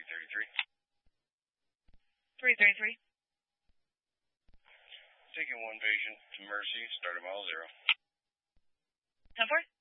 333. 333. Taking one patient to Mercy, start at mile 0. 10-4.